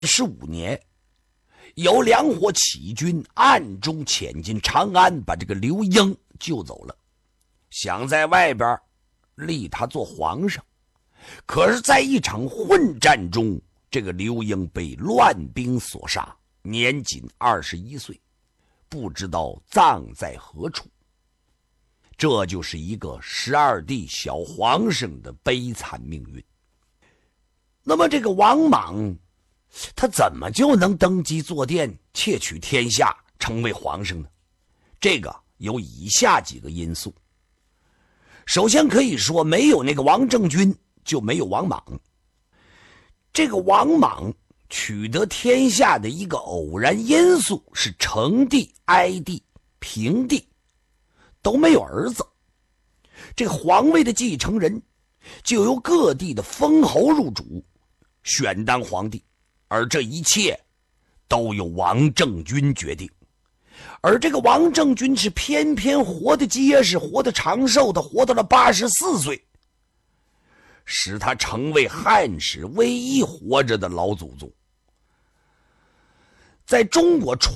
15年，有两伙起军暗中潜进长安，把这个刘英救走了，想在外边立他做皇上。可是在一场混战中，这个刘英被乱兵所杀，年仅21岁，不知道葬在何处。这就是一个12帝小皇上的悲惨命运。那么这个王莽，他怎么就能登基坐殿，窃取天下，成为皇上呢？这个有以下几个因素。首先可以说，没有那个王政君，就没有王莽。这个王莽取得天下的一个偶然因素是成帝、哀帝、平帝都没有儿子，这个皇位的继承人就由各地的封侯入主，选当皇帝，而这一切都由王政君决定。而这个王政君是偏偏活得结实，活得长寿，他活到了84岁，使他成为汉史唯一活着的老祖宗。在中国